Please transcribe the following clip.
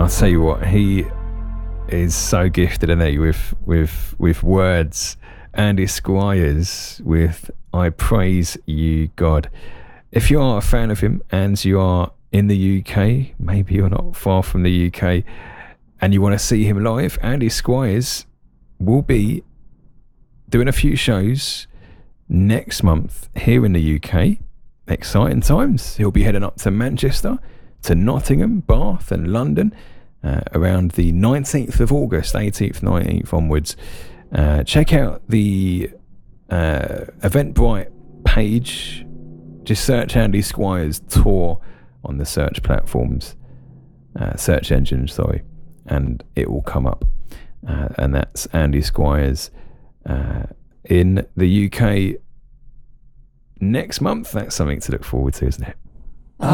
I'll tell you what, he is so gifted, isn't he, with words. Andy Squires with I Praise You, God. If you are a fan of him and you are in the UK, maybe you're not far from the UK, and you want to see him live, Andy Squires will be doing a few shows next month here in the UK. Exciting times. He'll be heading up to Manchester, to Nottingham, Bath and London around the 19th of August, 18th, 19th onwards. Check out the Eventbrite page. Just search Andy Squires Tour on the search platforms, search engines, sorry, and it will come up. And that's Andy Squires in the UK next month. That's something to look forward to, isn't it?